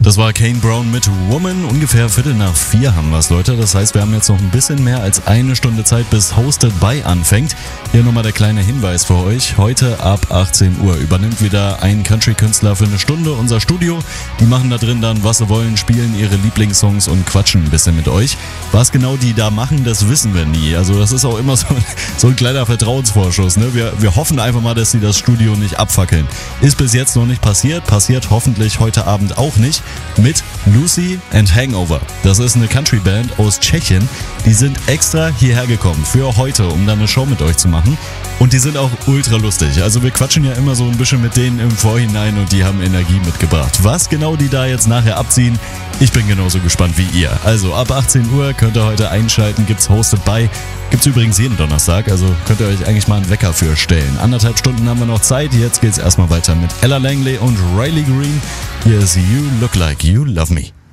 Das war Kane Brown mit Woman. Ungefähr 3:45 haben wir es, Leute. Das heißt, wir haben jetzt noch ein bisschen mehr als eine Stunde Zeit, bis Hosted by anfängt. Hier nochmal der kleine Hinweis für euch. Heute ab 18 Uhr übernimmt wieder ein Country-Künstler für eine Stunde unser Studio. Die machen da drin dann, was sie wollen, spielen ihre Lieblingssongs und quatschen ein bisschen mit euch. Was genau die da machen, das wissen wir nie. Also das ist auch immer so ein kleiner Vertrauensvorschuss. Ne? Wir hoffen einfach mal, dass sie das Studio nicht abfackeln. Ist bis jetzt noch nicht passiert. Passiert hoffentlich heute Abend auch nicht. Mit Lucy and Hangover. Das ist eine Country-Band aus Tschechien. Die sind extra hierher gekommen für heute, um dann eine Show mit euch zu machen. Und die sind auch ultra lustig. Also wir quatschen ja immer so ein bisschen mit denen im Vorhinein und die haben Energie mitgebracht. Was genau die da jetzt nachher abziehen, ich bin genauso gespannt wie ihr. Also ab 18 Uhr könnt ihr heute einschalten, gibt's Hosted by. Gibt's übrigens jeden Donnerstag, also könnt ihr euch eigentlich mal einen Wecker für stellen. 1,5 Stunden haben wir noch Zeit. Jetzt geht's erstmal weiter mit Ella Langley und Riley Green. Hier ist You Look Like You Love Me.